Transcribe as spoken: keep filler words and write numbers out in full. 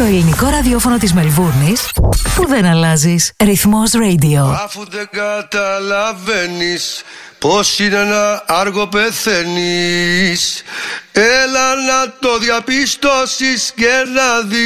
ελληνικό ραδιόφωνο της Μελβούρνης που δεν αλλάζεις. Ρυθμός Radio. Αφού δεν καταλαβαίνεις πως είναι ένα άργο πεθαίνεις, έλα να το διαπιστώσεις και να δεις